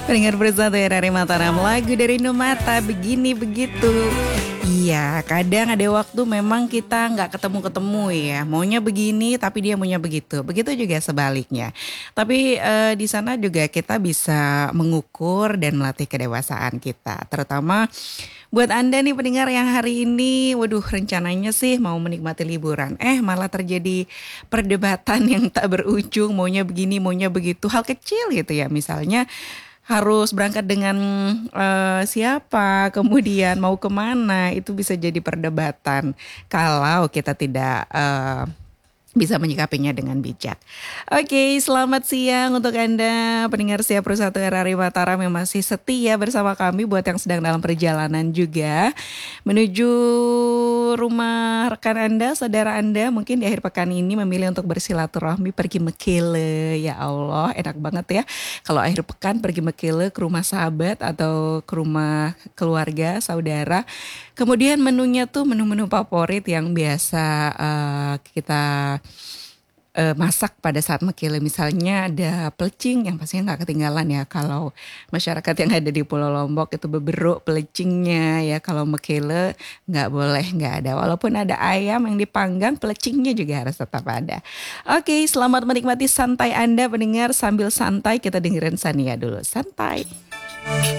Pendengar bersatu RRI Mataram, lagu dari Numata begini begitu. Iya, kadang ada waktu memang kita nggak ketemu-ketemu ya. Maunya begini tapi dia maunya begitu. Begitu juga sebaliknya. Tapi di sana juga kita bisa mengukur dan melatih kedewasaan kita. Terutama buat Anda nih pendengar yang hari ini, waduh rencananya sih mau menikmati liburan. Malah terjadi perdebatan yang tak berujung, maunya begini, maunya begitu. Hal kecil gitu ya, misalnya harus berangkat dengan siapa, kemudian mau kemana, itu bisa jadi perdebatan kalau kita tidak bisa menyikapinya dengan bijak. Oke, selamat siang untuk Anda pendengar Siap Bersatu RRI Mataram yang masih setia bersama kami. Buat yang sedang dalam perjalanan juga menuju rumah rekan Anda, saudara Anda, mungkin di akhir pekan ini memilih untuk bersilaturahmi pergi mekele. Ya Allah, enak banget ya kalau akhir pekan pergi mekele ke rumah sahabat atau ke rumah keluarga, saudara. Kemudian menunya tuh menu-menu favorit yang biasa kita masak pada saat mekele. Misalnya ada pelecing yang pastinya nggak ketinggalan ya. Kalau masyarakat yang ada di Pulau Lombok itu beberuk pelecingnya ya. Kalau mekele nggak boleh nggak ada. Walaupun ada ayam yang dipanggang, pelecingnya juga harus tetap ada. Oke, selamat menikmati santai Anda pendengar. Sambil santai kita dengerin Sania dulu. Santai.